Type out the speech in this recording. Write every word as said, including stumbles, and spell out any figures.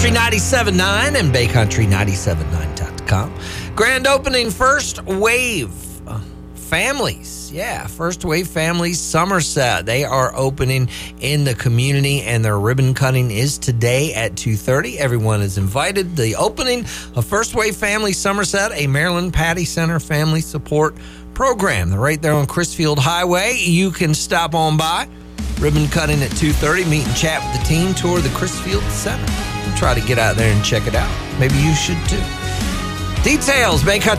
Country ninety-seven point nine and Bay Country ninety-seven point nine dot com. Grand opening First Wave uh, Families. Yeah, First Wave Families Somerset. They are opening in the community, and their ribbon cutting is today at two thirty. Everyone is invited. The opening of First Wave Families Somerset, a Maryland Patty Center family support program. They're right there on Chrisfield Highway. You can stop on by. Ribbon cutting at two thirty. Meet and chat with the team. Tour the Chrisfield Center. Try to get out there and check it out. Maybe you should too. Details, Bay Country